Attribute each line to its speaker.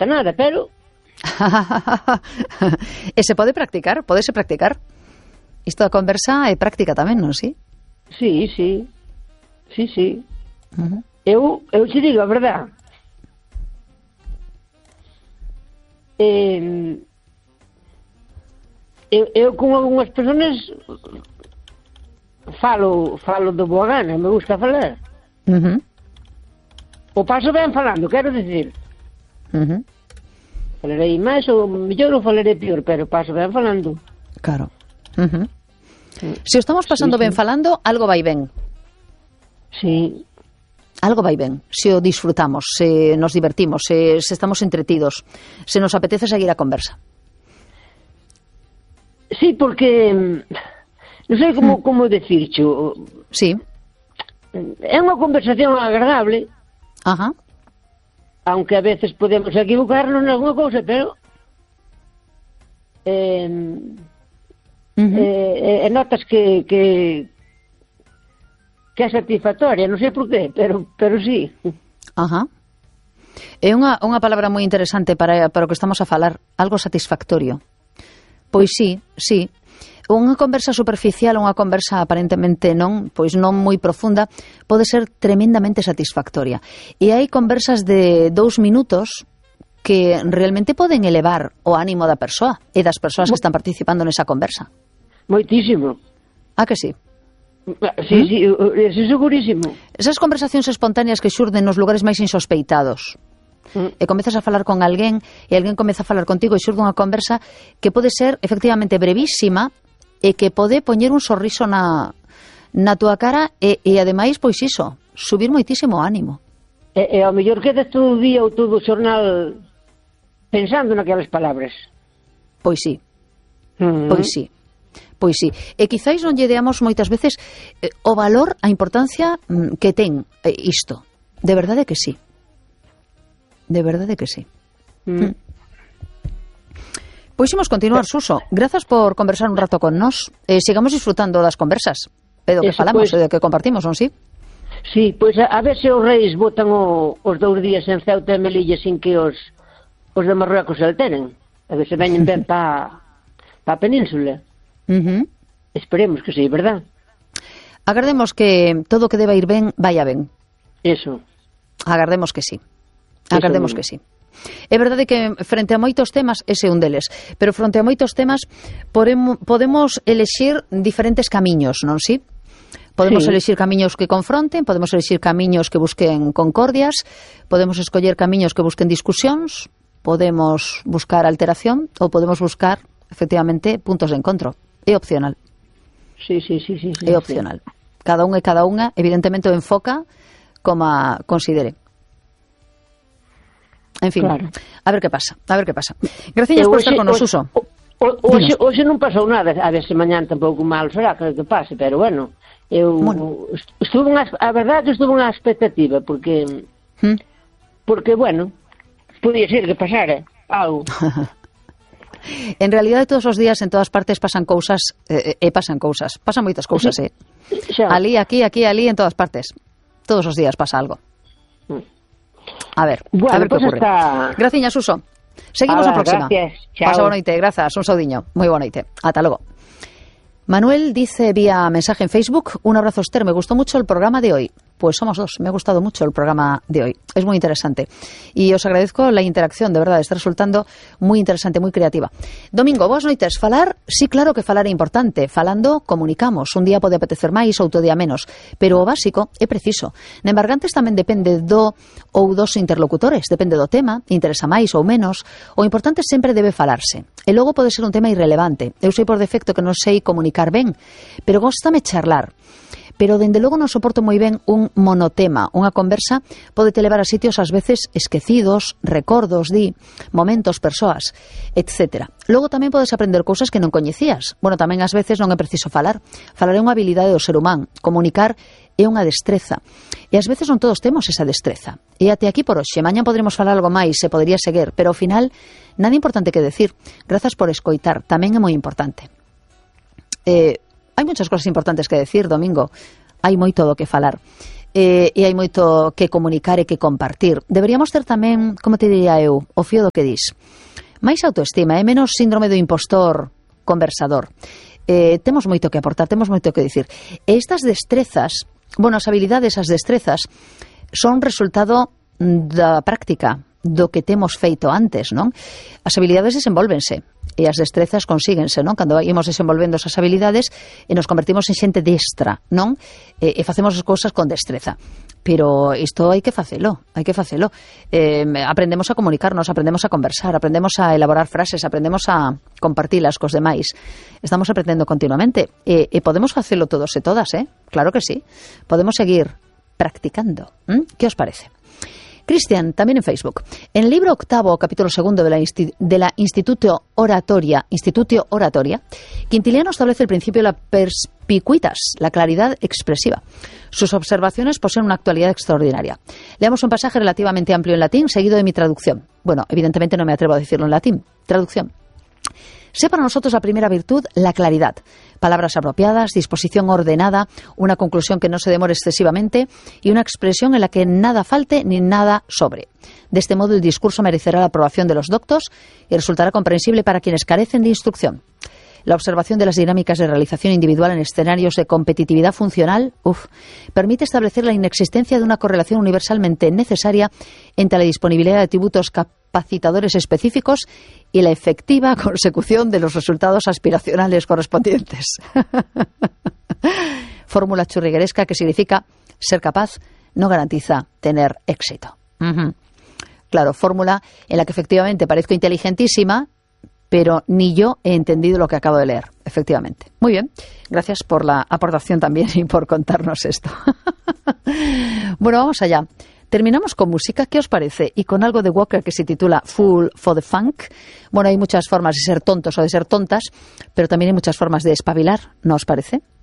Speaker 1: falta nada, pero...
Speaker 2: E se pode practicar, podese practicar. Isto da conversa é práctica tamén, non si?
Speaker 1: Sí. Eu te digo a verdade. Eu con algunhas personas falo de boa gana, me gusta falar. O paso ben falando, quero dicir. Falarei máis ou mellor ou falarei pior, pero paso ben falando.
Speaker 2: Claro. Se o estamos pasando ben falando, algo vai ben.
Speaker 1: Sí.
Speaker 2: Algo vai ben, se o disfrutamos, se nos divertimos, se estamos entretidos, se nos apetece seguir a conversa.
Speaker 1: Sí, porque non sei como decircho.
Speaker 2: Sí.
Speaker 1: É unha conversación agradable.
Speaker 2: Ajá.
Speaker 1: Aunque a veces podemos equivocarnos en alguna cousa, pero notas que é satisfactoria, non sei por qué, pero sí.
Speaker 2: Ajá. É unha palabra moi interesante para o que estamos a falar, algo satisfactorio. Pois sí. Unha conversa superficial, unha conversa aparentemente non moi profunda, pode ser tremendamente satisfactoria. E hai conversas de 2 minutos que realmente poden elevar o ánimo da persoa e das persoas que están participando nesa conversa.
Speaker 1: Moitísimo.
Speaker 2: Ah, que sí?
Speaker 1: Sí, é segurísimo.
Speaker 2: Esas conversacións espontáneas que xurden nos lugares máis insospeitados. E comezas a falar con alguén e alguén comeza a falar contigo e xurde unha conversa que pode ser efectivamente brevísima e que pode poñer un sorriso na túa cara e ademais, pois iso, subir moitísimo o ánimo.
Speaker 1: E ao mellor quedas todo o día ou todo o xornal pensando naquelas palabras.
Speaker 2: Pois sí. Pois sí. E quizáis non lle deamos moitas veces o valor, a importancia que ten isto. De verdade que sí. De verdade que sí. Pois imos continuar, Suso. Grazas por conversar un rato con nós. Sigamos disfrutando das conversas. E do que falamos e do que compartimos, non si?
Speaker 1: Sí, pois a ver se os reis botan os 2 días en Ceuta e Melilla sin que os de Marruecos se alteren. A ver se veñen ben pa a península. Esperemos que sí, verdad?
Speaker 2: Agardemos que todo o que deba ir ben, vaya ben.
Speaker 1: Eso.
Speaker 2: Agardemos que sí. Agardemos que sí. É verdade que frente a moitos temas, ese é un deles, pero frente a moitos temas podemos elexir diferentes camiños, non si? Podemos elexir camiños que confronten, podemos elexir camiños que busquen concordias, podemos escoller camiños que busquen discusións, podemos buscar alteración ou podemos buscar, efectivamente, puntos de encontro. É opcional.
Speaker 1: Sí.
Speaker 2: É opcional. Cada un e cada unha, evidentemente, o enfoca como considere. En fin, claro. A ver que pasa. Gracias por estar con nos, Suso.
Speaker 1: Hoxe non pasou nada, a ver se mañán tampouco mal será que pase, pero bueno, a verdade estuve unha expectativa, porque bueno, podía ser que pasara algo.
Speaker 2: En realidad, todos os días, en todas partes, pasan cousas, pasan moitas cousas, Ali, aquí, ali, en todas partes. Todos os días pasa algo. A ver que ocurre. Graciña, Suso. Seguimos a próxima. Pasa boa noite, grazas, un saudiño. Moi boa noite. Ata logo. Manuel dice vía mensaje en Facebook: un abrazo, Esther, me gustó mucho el programa de hoy. Pues somos dos, me ha gustado mucho el programa de hoy, es muy interesante y os agradezco la interacción, de verdad, está resultando muy interesante, muy creativa. Domingo, boas noites. Falar, sí, claro que falar é importante, falando comunicamos, un día pode apetecer máis, outro día menos, pero o básico é preciso. Na embargantes tamén depende do ou dos interlocutores, depende do tema, interesa máis ou menos, o importante sempre debe falarse, e logo pode ser un tema irrelevante. Eu sei por defecto que non sei comunicar ben, pero góstame charlar. Pero, dende logo, non soporto moi ben un monotema. Unha conversa pode te levar a sitios ás veces esquecidos, recordos, momentos, persoas, etc. Logo tamén podes aprender cousas que non coñecías. Bueno, tamén ás veces non é preciso falar. Falar é unha habilidade do ser humano. Comunicar é unha destreza. E ás veces non todos temos esa destreza. E até aquí por hoxe. Mañá podremos falar algo máis, se podería seguir. Pero, ao final, nada importante que decir. Grazas por escoitar. Tamén é moi importante. Hai moitas cosas importantes que decir, Domingo. Hai moito do que falar. e hai moito que comunicar e que compartir. Deberíamos ter tamén, como te diría eu, o fío do que dis, máis autoestima e menos síndrome do impostor conversador. Temos moito que aportar, temos moito que dicir. E estas destrezas, bueno, as habilidades, as destrezas, son resultado da práctica, do que temos feito antes, non? As habilidades desenvolvense e as destrezas consíguense, non? Cando ímos desenvolvendo esas habilidades e nos convertimos en xente destra, non? E facemos as cousas con destreza. Pero isto hai que facelo, hai que facelo. Aprendemos a comunicarnos, aprendemos a conversar, aprendemos a elaborar frases, aprendemos a compartilas cos demais. Estamos aprendendo continuamente e podemos facelo todos e todas, Claro que sí. Podemos seguir practicando. ¿Qué os parece? Cristian, también en Facebook. En el libro octavo, capítulo segundo de la Institutio Oratoria, Quintiliano establece el principio de la perspicuitas, la claridad expresiva. Sus observaciones poseen una actualidad extraordinaria. Leamos un pasaje relativamente amplio en latín, seguido de mi traducción. Bueno, evidentemente no me atrevo a decirlo en latín. Traducción. Sea para nosotros la primera virtud la claridad. Palabras apropiadas, disposición ordenada, una conclusión que no se demore excesivamente y una expresión en la que nada falte ni nada sobre. De este modo el discurso merecerá la aprobación de los doctos y resultará comprensible para quienes carecen de instrucción. La observación de las dinámicas de realización individual en escenarios de competitividad funcional permite establecer la inexistencia de una correlación universalmente necesaria entre la disponibilidad de atributos capacitadores específicos y la efectiva consecución de los resultados aspiracionales correspondientes. Fórmula churrigueresca que significa ser capaz no garantiza tener éxito. Claro, fórmula en la que efectivamente parezco inteligentísima, pero ni yo he entendido lo que acabo de leer, efectivamente. Muy bien, gracias por la aportación también y por contarnos esto. Bueno, vamos allá. Terminamos con música, ¿qué os parece? Y con algo de Walker que se titula Fool for the Funk. Bueno, hay muchas formas de ser tontos o de ser tontas, pero también hay muchas formas de espabilar, ¿no os parece?